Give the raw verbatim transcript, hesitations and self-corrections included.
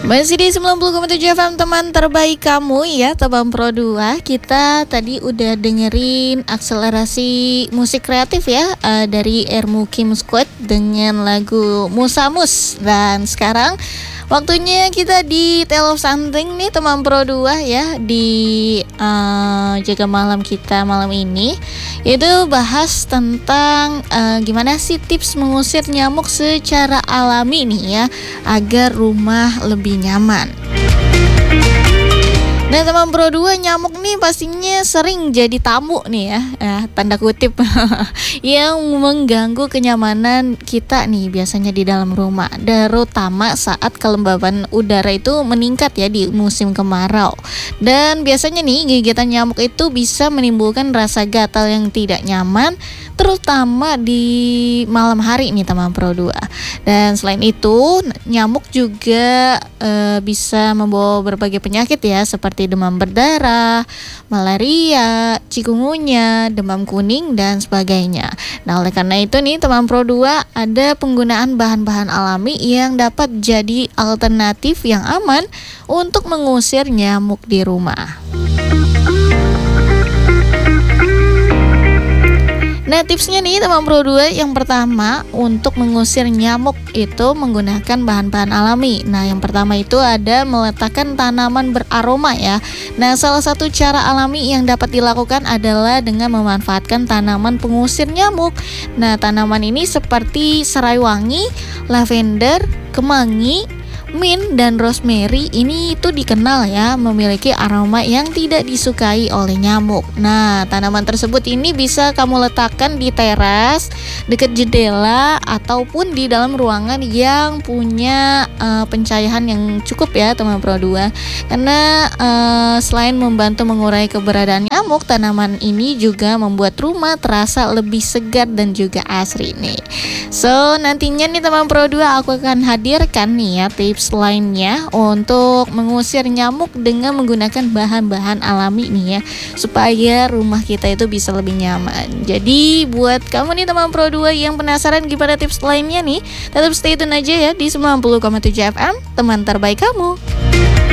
Masih di sembilan puluh koma tujuh F M, teman terbaik kamu ya, Teman Pro dua. Kita tadi udah dengerin akselerasi musik kreatif ya, uh, dari Ermu Kim Squad dengan lagu Musamus. Dan sekarang waktunya kita di Tale of Something nih, Teman Pro dua ya, di uh, jaga malam kita malam ini, yaitu bahas tentang uh, gimana sih tips mengusir nyamuk secara alami nih ya, agar rumah lebih nyaman. Nah, Teman Pro dua, nyamuk nih pastinya sering jadi tamu nih ya, eh, tanda kutip yang mengganggu kenyamanan kita nih biasanya di dalam rumah, terutama saat kelembaban udara itu meningkat ya di musim kemarau. Dan biasanya nih gigitan nyamuk itu bisa menimbulkan rasa gatal yang tidak nyaman, terutama di malam hari nih, Teman Pro dua. Dan selain itu, nyamuk juga e, bisa membawa berbagai penyakit ya, seperti demam berdarah, malaria, chikungunya, demam kuning, dan sebagainya. Nah, oleh karena itu nih, Teman Pro dua, ada penggunaan bahan-bahan alami yang dapat jadi alternatif yang aman untuk mengusir nyamuk di rumah. Nah, tipsnya nih, Teman Pro dua, yang pertama untuk mengusir nyamuk itu menggunakan bahan-bahan alami. Nah, yang pertama itu ada meletakkan tanaman beraroma ya. Nah, salah satu cara alami yang dapat dilakukan adalah dengan memanfaatkan tanaman pengusir nyamuk. Nah, tanaman ini seperti serai wangi, lavender, kemangi, mint, dan rosemary ini itu dikenal ya memiliki aroma yang tidak disukai oleh nyamuk. Nah, tanaman tersebut ini bisa kamu letakkan di teras, dekat jendela, ataupun di dalam ruangan yang punya uh, pencahayaan yang cukup ya, Teman Pro dua. Karena uh, selain membantu mengurai keberadaan nyamuk, tanaman ini juga membuat rumah terasa lebih segar dan juga asri nih. So, nantinya nih, Teman Pro dua, aku akan hadirkan nih ya tips lainnya untuk mengusir nyamuk dengan menggunakan bahan-bahan alami nih ya, supaya rumah kita itu bisa lebih nyaman. Jadi buat kamu nih, Teman Pro dua, yang penasaran gimana tips lainnya nih, tetap stay tune aja ya di sembilan puluh koma tujuh F M, teman terbaik kamu.